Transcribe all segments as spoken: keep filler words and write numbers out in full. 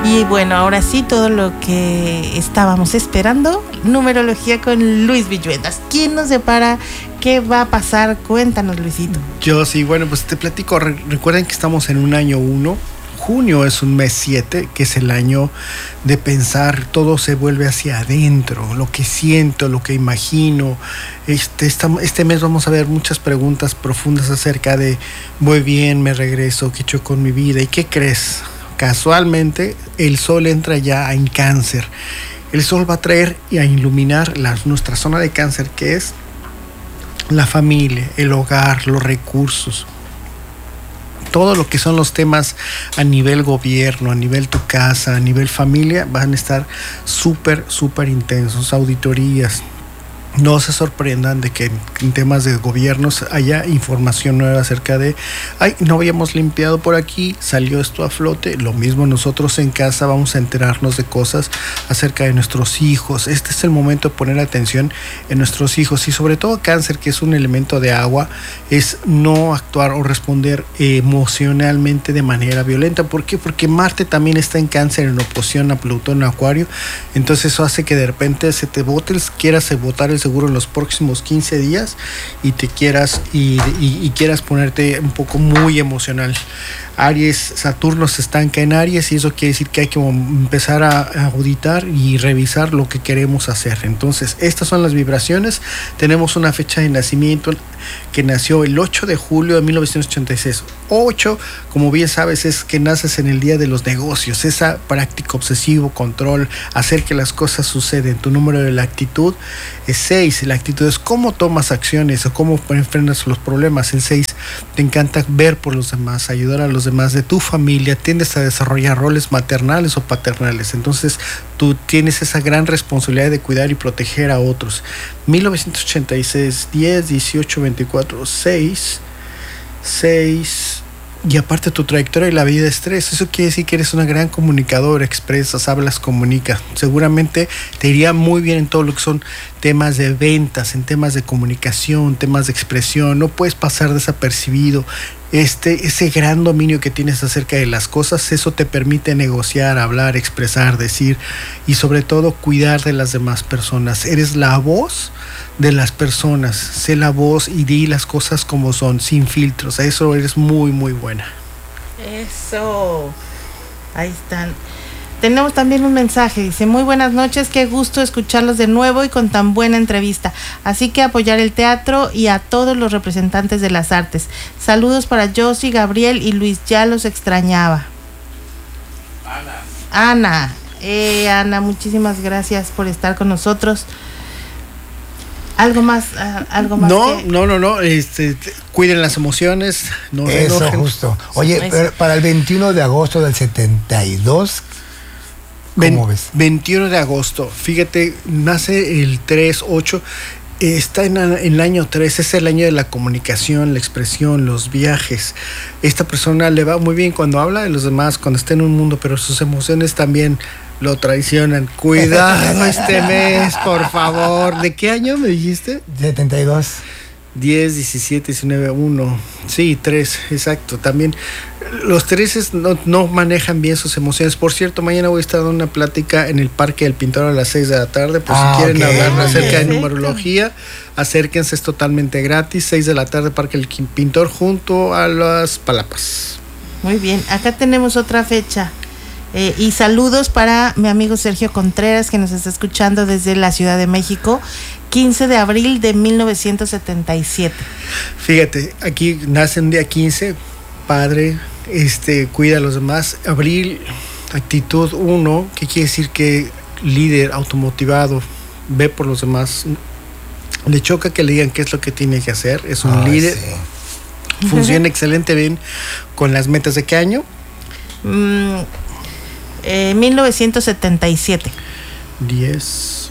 Y bueno, ahora sí, todo lo que estábamos esperando, numerología con Luis Villuendas. ¿Quién nos separa? ¿Qué va a pasar? Cuéntanos, Luisito. Yo sí, bueno, pues te platico. Re- recuerden que estamos en un año uno. Junio es un mes siete, que es el año de pensar, todo se vuelve hacia adentro, lo que siento, lo que imagino. Este, esta, este mes vamos a ver muchas preguntas profundas acerca de, voy bien, me regreso, qué he hecho con mi vida. ¿Y qué crees? Casualmente el sol entra ya en Cáncer. El sol va a traer y a iluminar la, nuestra zona de Cáncer, que es la familia, el hogar, los recursos. Todo lo que son los temas a nivel gobierno, a nivel tu casa, a nivel familia, van a estar súper, súper intensos. Auditorías. No se sorprendan de que en temas de gobiernos haya información nueva acerca de, ay, no habíamos limpiado por aquí, salió esto a flote. Lo mismo nosotros en casa vamos a enterarnos de cosas acerca de nuestros hijos. Este es el momento de poner atención en nuestros hijos y sobre todo Cáncer, que es un elemento de agua, es no actuar o responder emocionalmente de manera violenta. ¿Por qué? Porque Marte también está en Cáncer en oposición a Plutón en Acuario. Entonces eso hace que de repente se te bote, quieras botar el seguro en los próximos quince días y te quieras y, y, y quieras ponerte un poco muy emocional. Aries, Saturno se estanca en Aries y eso quiere decir que hay que empezar a, a auditar y revisar lo que queremos hacer. Entonces, estas son las vibraciones. Tenemos una fecha de nacimiento que nació el ocho de julio de mil novecientos ochenta y seis. ocho, como bien sabes, es que naces en el día de los negocios, esa práctica, obsesivo, control, hacer que las cosas suceden. Tu número de la actitud es seis. La actitud es cómo tomas acciones o cómo enfrentas los problemas. El seis, te encanta ver por los demás, ayudar a los demás de tu familia, tiendes a desarrollar roles maternales o paternales. Entonces tú tienes esa gran responsabilidad de cuidar y proteger a otros. mil novecientos ochenta y seis, diez, dieciocho, veinticuatro, seis, seis. Y aparte tu trayectoria y la vida es tres. Eso quiere decir que eres una gran comunicadora, expresas, hablas, comunicas. Seguramente te iría muy bien en todo lo que son temas de ventas, en temas de comunicación, temas de expresión. No puedes pasar desapercibido. Este, ese gran dominio que tienes acerca de las cosas, eso te permite negociar, hablar, expresar, decir y sobre todo cuidar de las demás personas. Eres la voz de las personas, sé la voz y di las cosas como son, sin filtros. A eso eres muy, muy buena. Eso. Ahí están. Tenemos también un mensaje, dice, muy buenas noches, qué gusto escucharlos de nuevo y con tan buena entrevista. Así que apoyar el teatro y a todos los representantes de las artes. Saludos para Josie, Gabriel y Luis, ya los extrañaba. Ana. Ana, eh, Ana, muchísimas gracias por estar con nosotros. ¿Algo más? Uh, ¿Algo más? No, que... no, no, no. Este, t- cuiden las emociones. No se Eso, enojen. justo. Oye, Eso. pero para el veintiuno de agosto del setenta y dos, ¿cómo Ven- ves? veintiuno de agosto. Fíjate, nace el tres ocho. Eh, está en, en el año tres. Es el año de la comunicación, la expresión, los viajes. Esta persona le va muy bien cuando habla de los demás, cuando está en un mundo, pero sus emociones también lo traicionan. Cuidado este mes, por favor. ¿De qué año me dijiste? setenta y dos. diez, diecisiete, diecinueve, uno. Sí, tres, exacto. También los treses no, no manejan bien sus emociones. Por cierto, mañana voy a estar dando una plática en el Parque del Pintor a las seis de la tarde. Por Ah, si quieren ok, hablar muy acerca bien. de numerología, acérquense, es totalmente gratis. seis de la tarde, Parque del Pintor, junto a las Palapas. Muy bien, acá tenemos otra fecha. Eh, y saludos para mi amigo Sergio Contreras, que nos está escuchando desde la Ciudad de México, quince de abril de mil novecientos setenta y siete. Fíjate, aquí nace un día quince, padre, este, cuida a los demás. Abril, actitud uno, que quiere decir que líder, automotivado, ve por los demás. Le choca que le digan qué es lo que tiene que hacer, es un Ay, líder. sí. Funciona excelente bien con las metas. ¿De qué año? Mm, eh, mil novecientos setenta y siete. diez.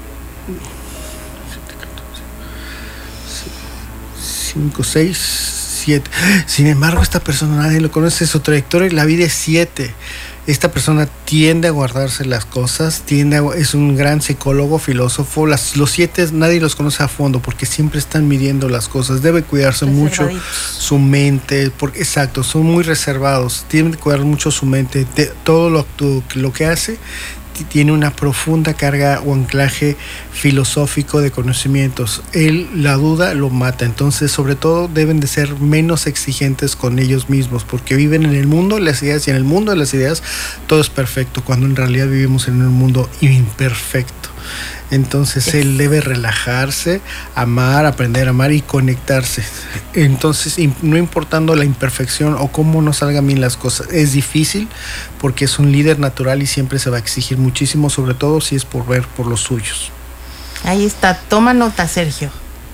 cinco, seis, siete. Sin embargo, esta persona nadie lo conoce, su trayectoria, la vida es siete. Esta persona tiende a guardarse las cosas, tiende a, es un gran psicólogo, filósofo. Las, los siete nadie los conoce a fondo porque siempre están midiendo las cosas. Debe cuidarse mucho su mente, porque exacto, son muy reservados. Tienen que cuidar mucho su mente. De, todo lo, lo que hace tiene una profunda carga o anclaje filosófico de conocimientos. Él, la duda lo mata. Entonces, sobre todo, deben de ser menos exigentes con ellos mismos, porque viven en el mundo de las ideas, y en el mundo de las ideas todo es perfecto, cuando en realidad vivimos en un mundo imperfecto. Entonces él debe relajarse, amar, aprender a amar y conectarse. Entonces, no importando la imperfección o cómo no salgan bien las cosas, es difícil porque es un líder natural y siempre se va a exigir muchísimo, sobre todo si es por ver por los suyos. Ahí está, toma nota, Sergio.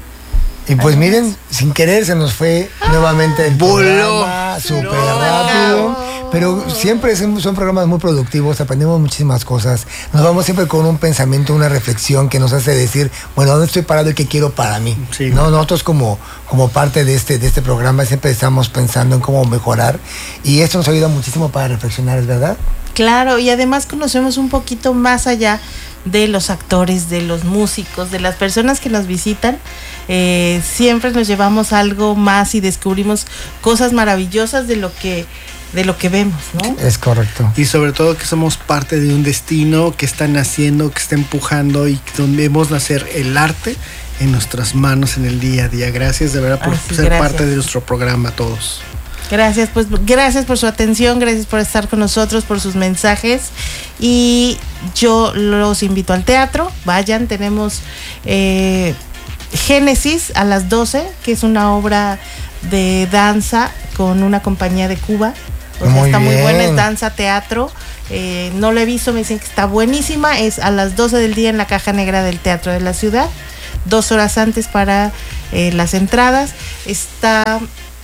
Y pues miren, sin querer se nos fue ah, nuevamente el programa, súper no, rápido, no. Pero siempre son, son programas muy productivos, aprendemos muchísimas cosas, nos vamos siempre con un pensamiento, una reflexión que nos hace decir, bueno, ¿dónde estoy parado y qué quiero para mí? Sí. ¿No? Nosotros como, como parte de este, de este programa siempre estamos pensando en cómo mejorar, y esto nos ayuda muchísimo para reflexionar, ¿es verdad? Claro, y además conocemos un poquito más allá de los actores, de los músicos, de las personas que nos visitan. Eh, siempre nos llevamos algo más y descubrimos cosas maravillosas de lo que de lo que vemos, ¿no? Es correcto. Y sobre todo que somos parte de un destino que está naciendo, que está empujando, y donde vemos nacer el arte en nuestras manos en el día a día. Gracias de verdad por Ay, sí, ser gracias. parte de nuestro programa a todos. Gracias, pues gracias por su atención, gracias por estar con nosotros, por sus mensajes, y yo los invito al teatro. Vayan, tenemos eh, Génesis a las doce, que es una obra de danza con una compañía de Cuba. O sea, muy está bien. Muy buena, es danza, teatro. Eh, no la he visto, me dicen que está buenísima. Es a las doce del día en la Caja Negra del Teatro de la Ciudad. Dos horas antes para eh, las entradas. Está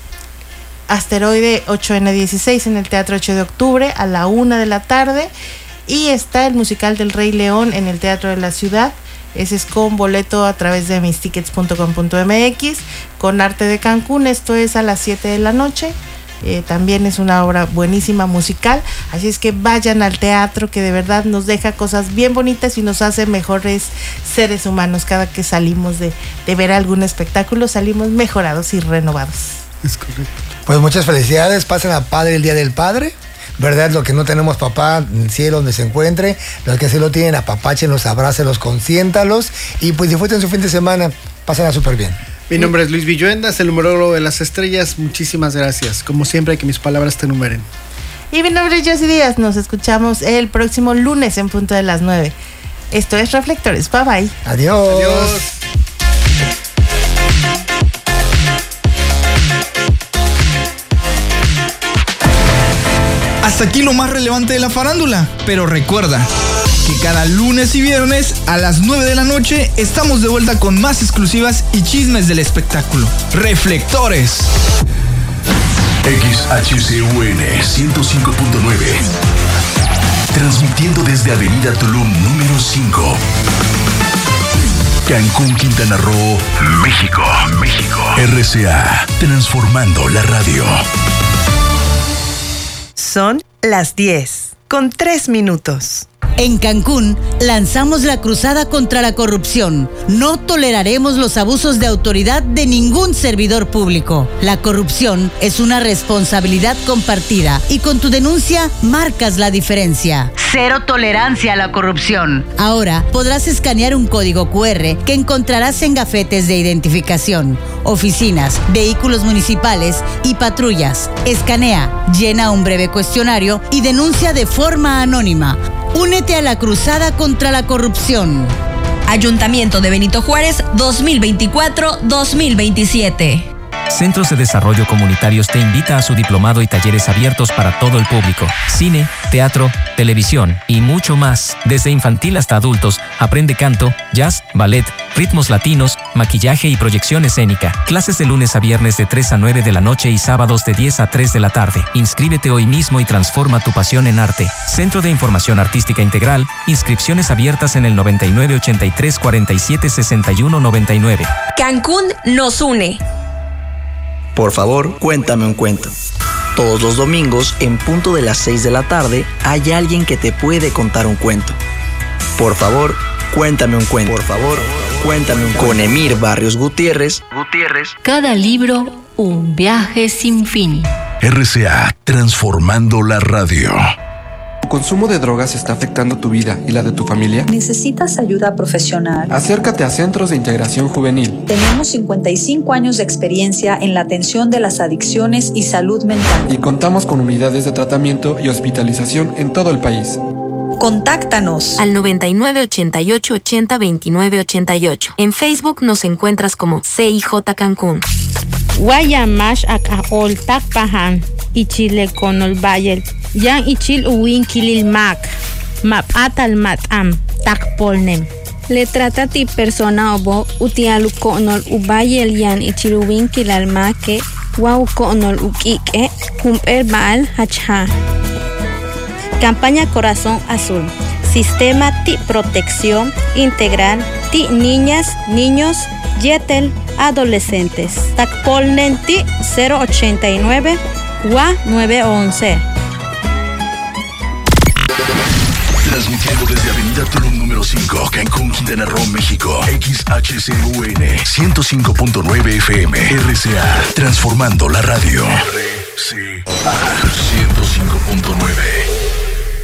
Asteroide ocho ene dieciséis en el Teatro ocho de octubre a la una de la tarde. Y está el musical del Rey León en el Teatro de la Ciudad. Ese es con boleto a través de mis tickets punto com punto eme equis. Con Arte de Cancún, esto es a las siete de la noche. Eh, también es una obra buenísima musical, así es que vayan al teatro, que de verdad nos deja cosas bien bonitas y nos hace mejores seres humanos. Cada que salimos de, de ver algún espectáculo, salimos mejorados y renovados. Es correcto. Pues muchas felicidades, pasen a Padre el Día del Padre, ¿verdad? Los que no tenemos papá en el cielo donde se encuentre, los que sí lo tienen, apapáchenlos, abrácelos, consiéntalos, y pues disfruten su fin de semana, pásenla súper bien. Mi nombre es Luis Villuendas, el numerólogo de las estrellas. Muchísimas gracias. Como siempre, que mis palabras te numeren. Y mi nombre es Josy Díaz. Nos escuchamos el próximo lunes en punto de las nueve. Esto es Reflectores. Bye bye. Adiós. Adiós. Hasta aquí lo más relevante de la farándula. Pero recuerda que cada lunes y viernes a las nueve de la noche estamos de vuelta con más exclusivas y chismes del espectáculo. Reflectores. X H C U N ciento cinco punto nueve. Transmitiendo desde Avenida Tulum número cinco. Cancún, Quintana Roo, México, México. R C A, transformando la radio. Son las diez, con tres minutos. En Cancún, lanzamos la cruzada contra la corrupción. No toleraremos los abusos de autoridad de ningún servidor público. La corrupción es una responsabilidad compartida y con tu denuncia marcas la diferencia. Cero tolerancia a la corrupción. Ahora podrás escanear un código cu erre que encontrarás en gafetes de identificación, oficinas, vehículos municipales y patrullas. Escanea, llena un breve cuestionario y denuncia de forma anónima. Únete a la cruzada contra la corrupción. Ayuntamiento de Benito Juárez dos mil veinticuatro dos mil veintisiete. Centros de Desarrollo Comunitarios te invita a su diplomado y talleres abiertos para todo el público. Cine, teatro, televisión y mucho más. Desde infantil hasta adultos, aprende canto, jazz, ballet, ritmos latinos, maquillaje y proyección escénica. Clases de lunes a viernes de tres a nueve de la noche y sábados de diez a tres de la tarde. Inscríbete hoy mismo y transforma tu pasión en arte. Centro de Información Artística Integral. Inscripciones abiertas en el noventa y nueve ochenta y tres cuarenta y siete sesenta y uno noventa y nueve. Cancún nos une. Por favor, cuéntame un cuento. Todos los domingos, en punto de las seis de la tarde, hay alguien que te puede contar un cuento. Por favor, cuéntame un cuento. Por favor, cuéntame un cuento. Con Emir Barrios Gutiérrez. Gutiérrez. Cada libro, un viaje sin fin. R C A, transformando la radio. ¿Tu consumo de drogas está afectando tu vida y la de tu familia? ¿Necesitas ayuda profesional? Acércate a Centros de Integración Juvenil. Tenemos cincuenta y cinco años de experiencia en la atención de las adicciones y salud mental. Y contamos con unidades de tratamiento y hospitalización en todo el país. Contáctanos al noventa y nueve, ochenta y ocho, ochenta, veintinueve, ochenta y ocho. En Facebook nos encuentras como C I J Cancún. Guayamash akahol takpahan ichile konol bayel yan ichil uwin kilil mak map atal matam takpolnem. Le trata ti persona obo utialu konol ubayel yan ichil uwin kilal make wow konol ukike kumper baal hacha. Campaña Corazón Azul. Sistema T I Protección Integral T I Niñas, Niños, Yetel, Adolescentes. Tacpolnen T I cero ochenta y nueve U A nueve once. Transmitiendo desde Avenida Tulum número cinco, Cancún, Quintana Roo, México. X H C U N ciento cinco punto nueve F M. R C A, transformando la radio. R C A ciento cinco punto nueve.